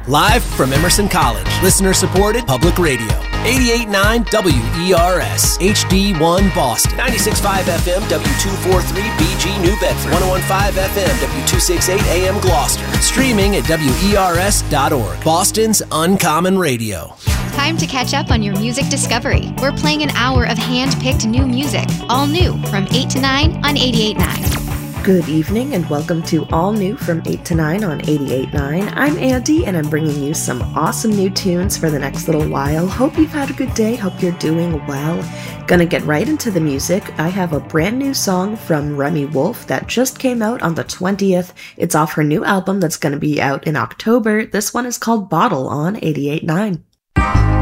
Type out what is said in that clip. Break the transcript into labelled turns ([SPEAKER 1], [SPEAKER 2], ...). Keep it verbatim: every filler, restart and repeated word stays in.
[SPEAKER 1] Live from Emerson College, listener-supported public radio. eighty-eight point nine W E R S, H D one Boston. ninety-six point five F M, W two forty-three B G New Bedford. one oh one point five F M, W two sixty-eight A M Gloucester. Streaming at W E R S dot org. Boston's Uncommon Radio.
[SPEAKER 2] Time to catch up on your music discovery. We're playing an hour of hand-picked new music. All new from eight to nine on eighty-eight point nine.
[SPEAKER 3] Good evening and welcome to All New from eight to nine on eighty-eight point nine. I'm Andy and I'm bringing you some awesome new tunes for the next little while. Hope you've had a good day. Hope you're doing well. Gonna get right into the music. I have a brand new song from Remi Wolf that just came out on the twentieth. It's off her new album that's gonna be out in October. This one is called Bottle on eighty-eight point nine.